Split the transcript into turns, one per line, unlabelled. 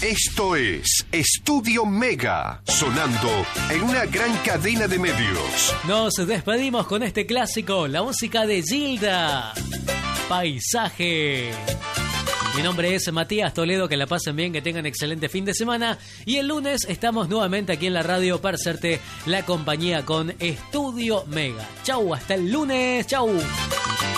Esto es Estudio Mega, sonando en una gran cadena de medios.
Nos despedimos con este clásico, la música de Gilda, Paisaje. Mi nombre es Matías Toledo, que la pasen bien, que tengan excelente fin de semana. Y el lunes estamos nuevamente aquí en la radio para hacerte la compañía con Estudio Mega. Chau, hasta el lunes, chau.